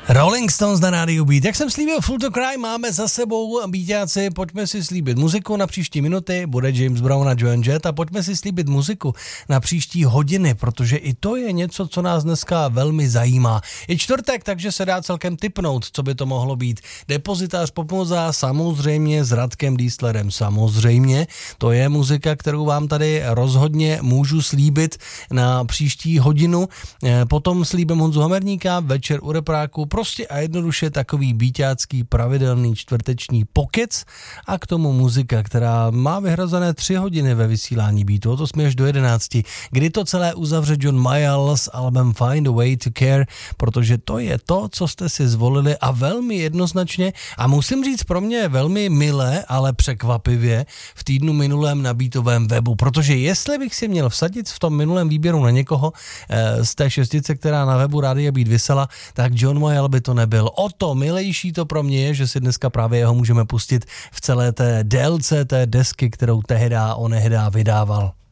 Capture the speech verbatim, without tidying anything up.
Rolling Stones na rádiu Beat. Jak jsem slíbil, Full to Cry máme za sebou, Beatáci, pojďme si slíbit muziku na příští minuty, bude James Brown a Joan Jett a pojďme si slíbit muziku na příští hodiny, protože i to je něco, co nás dneska velmi zajímá. Je čtvrtek, takže se dá celkem tipnout, co by to mohlo být. Depozitář Popmoza, samozřejmě s Radkem Dieslerem, samozřejmě. To je muzika, kterou vám tady rozhodně můžu slíbit na příští hodinu. Potom slíbím Honzu Hamerníka, večer u repráku, prostě a jednoduše takový beatácký pravidelný čtvrteční pokec a k tomu muzika, která má vyhrazené tři hodiny ve vysílání Beatu, o to jsme až do jedenácti, kdy to celé uzavře John Mayall s album Find a Way to Care, protože to je to, co jste si zvolili a velmi jednoznačně a musím říct pro mě velmi milé, ale překvapivě v týdnu minulém na Beatovém webu, protože jestli bych si měl vsadit v tom minulém výběru na někoho eh, z té šestice, která na webu Rádia Beat visela, tak John Mayall by to nebyl. O to milejší to pro mě je, že si dneska právě jeho můžeme pustit v celé té délce té desky, kterou tehdy onehdá vydával.